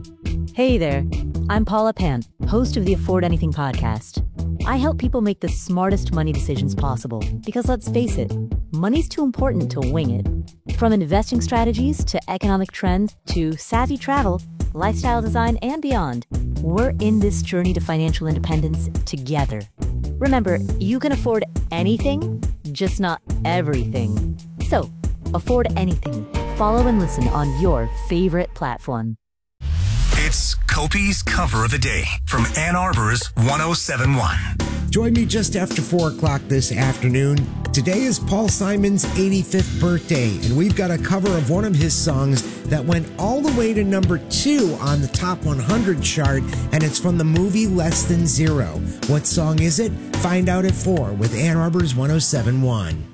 Hey there, I'm Paula Pant, host of the Afford Anything podcast. I help people make the smartest money decisions possible because let's face it, money's too important to wing it. From investing strategies to economic trends to savvy travel, lifestyle design, and beyond, we're in this journey to financial independence together. Remember, you can afford anything, just not everything. So, afford anything. Follow and listen on your favorite platform. It's Kopi's Cover of the Day from Ann Arbor's 1071. Join me just after 4 o'clock this afternoon. Today is Paul Simon's 85th birthday, and we've got a cover of one of his songs that went all the way to number 2 on the Top 100 chart, and it's from the movie Less Than Zero. What song is it? Find out at 4 with Ann Arbor's 1071.